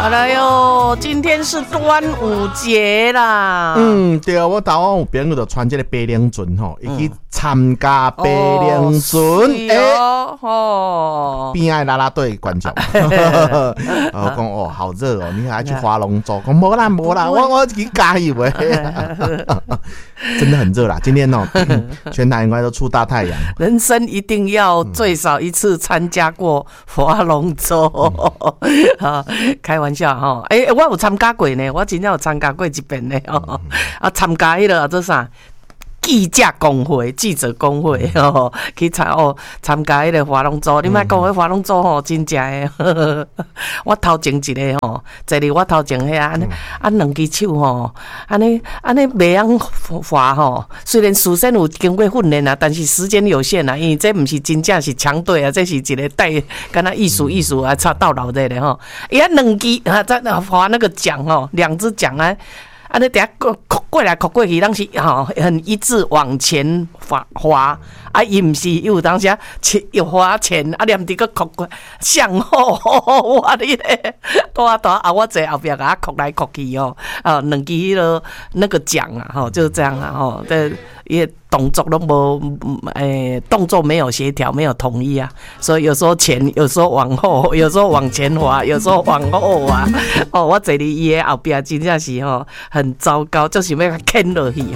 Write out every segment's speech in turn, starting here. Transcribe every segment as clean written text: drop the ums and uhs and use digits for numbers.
好了哟，今天是端午节啦。 对啊，我台湾有朋友就穿这个白领裙吼，伊去参加白领裙，边爱啦啦队观众，我讲哦，好热哦，你还去划龙舟？讲没啦，我去加油诶，真的很热啦。今天哦，全台应该都出大太阳。 人生一定要最少一次参加过划龙舟，开玩笑哈。我有参加过呢，我真正有参加过一遍呢。参加迄个做啥？记者工会去参加迄个划龙舟，你莫讲迄划龙舟吼，真正诶，我头前一个吼，坐伫我头前迄两只手吼，安尼袂晓划吼。虽然事先有经过训练啊，但是时间有限啊，因为这毋是真正是强队啊，这是一个带敢若艺术啊，差到老的咧吼。伊两支在划那个桨吼，两只桨啊。安尼，等下过来过去，当时很一致往前滑，伊毋是有当时又滑前，念伫个扩过向后，哇你咧，大我坐后壁甲我扩来扩去哦，两支迄个那个桨啊，就是这样啊，也动作都动作没有协调，没有统一啊，所以有时候前，有时候往后，有时候往前滑，有时候往后滑。我坐伫伊的后壁，真正是很糟糕，就是要牵落去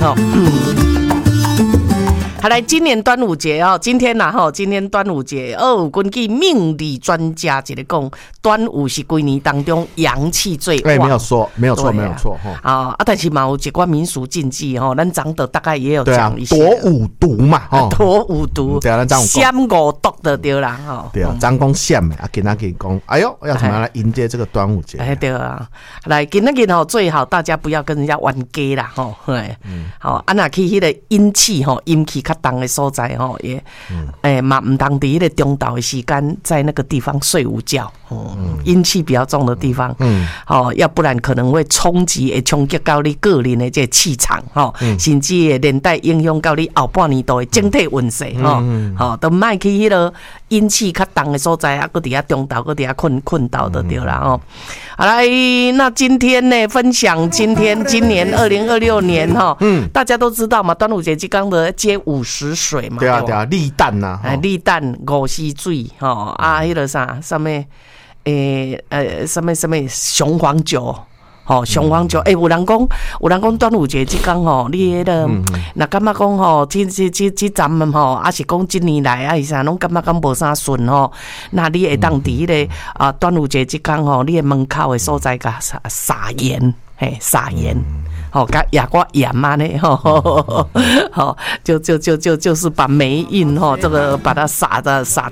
好来，今年端午节今天今天端午节根据命理专家一个讲，端午是规年当中阳气最旺。 没有错。 但是嘛有一款民俗禁忌咱长德大概也有讲一些。 躲五毒嘛， 躲五毒，闪五毒就对啦对啊，张公闪今仔日讲，哎呦，要怎么来迎接这个端午节？ 对啊，来今仔日最好大家不要跟人家玩假啦若去迄个阴气阴气较重的所在也嘛唔当伫迄个中昼的时间在那个地方睡午觉阴气比较重的地方要不然可能会冲击到你个人的这个气场甚至会连带影响到你后半年度的整体运势都莫去迄个阴气较重的所在搁伫遐中昼搁伫遐困倒就对啦好来，那今天呢分享今年2026年大家都知道嘛，端午节即刚的接50水嘛， 对啊，立蛋呐， 立蛋50水迄个什么雄黄酒。雄黄酒，有人讲端午节即天你迄个，那感觉讲这咱们还是讲今年来是啥，拢感觉讲无啥顺那你会当伫迄个端午节即天你的门口的所在甲撒盐，撒盐。甲牙瓜盐嘛呢，就是把霉运这个把它撒